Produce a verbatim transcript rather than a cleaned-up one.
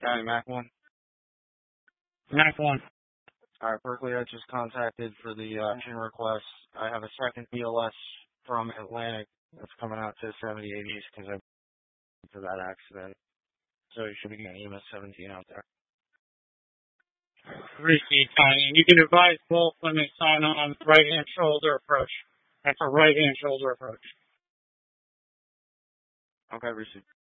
County, Mac one. Mac one. Alright, Berkeley, I just contacted for the uh, engine request. I have a second B L S from Atlantic that's coming out to seventy eighties because I for that accident. So you should be getting E M S seventeen out there. Received, County. You can advise both when they sign on right-hand shoulder approach. That's a right-hand shoulder approach. Okay, received.